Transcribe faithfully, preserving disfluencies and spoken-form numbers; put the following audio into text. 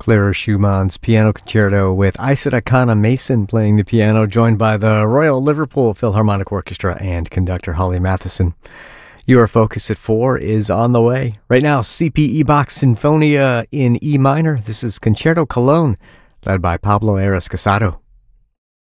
Clara Schumann's Piano Concerto with Aissata Khanna Mason playing the piano, joined by the Royal Liverpool Philharmonic Orchestra and conductor Holly Matheson. Your Focus at four is on the way. Right now, C P E Bach Sinfonia in E minor. This is Concerto Cologne, led by Pablo Aras Casado.